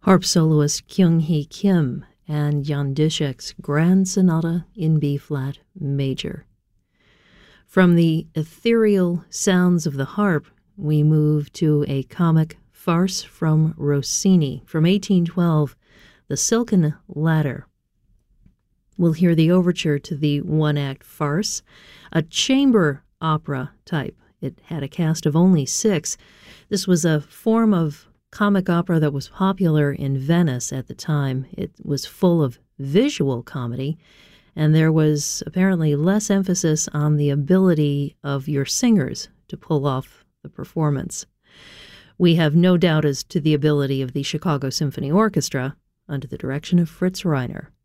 Harp soloist Kyung-hee Kim and Jan Duszek's Grand Sonata in B-flat major. From the ethereal sounds of the harp, we move to a comic farce from Rossini from 1812, The Silken Ladder. We'll hear the overture to the one-act farce, a chamber opera type. It had a cast of only 6. This was a form of comic opera that was popular in Venice at the time. It was full of visual comedy, and there was apparently less emphasis on the ability of your singers to pull off the performance. We have no doubt as to the ability of the Chicago Symphony Orchestra under the direction of Fritz Reiner.